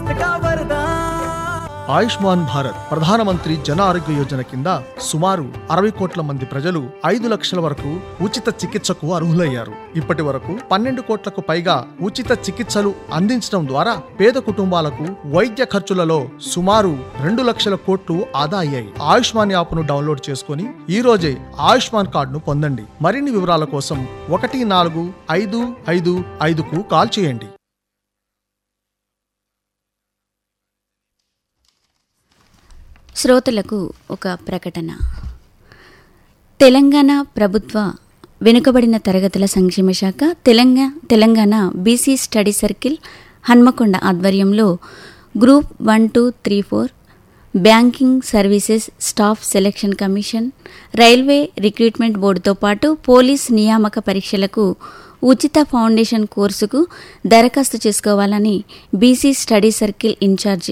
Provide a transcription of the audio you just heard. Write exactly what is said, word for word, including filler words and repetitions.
ఆయుష్మాన్ భారత్ ప్రధానమంత్రి జన ఆరోగ్య యోజన కింద సుమారు అరవై కోట్ల మంది ప్రజలు ఐదు లక్షల వరకు ఉచిత చికిత్సకు అర్హులయ్యారు. ఇప్పటి వరకు పన్నెండు కోట్లకు పైగా ఉచిత చికిత్సలు అందించడం ద్వారా పేద కుటుంబాలకు వైద్య ఖర్చులలో సుమారు రెండు లక్షల కోట్లు ఆదా అయ్యాయి. ఆయుష్మాన్ యాప్ను డౌన్లోడ్ చేసుకుని ఈ రోజే ఆయుష్మాన్ కార్డును పొందండి. మరిన్ని వివరాల కోసం ఒకటి నాలుగు ఐదు ఐదు ఐదుకు కాల్ చేయండి. శ్రోతలకు ఒక ప్రకటన. తెలంగాణ ప్రభుత్వ వెనుకబడిన తరగతుల సంక్షేమ శాఖ Telangana Telangana BC study circle Hanamkonda ఆధ్వర్యంలో group one two three four banking services staff selection commission, railway recruitment బోర్డుతో పాటు పోలీస్ నియామక పరీక్షలకు ఉచిత ఫౌండేషన్ కోర్సుకు దరఖాస్తు చేసుకోవాలని బీసీ స్టడీ సర్కిల్ ఇన్ఛార్జ్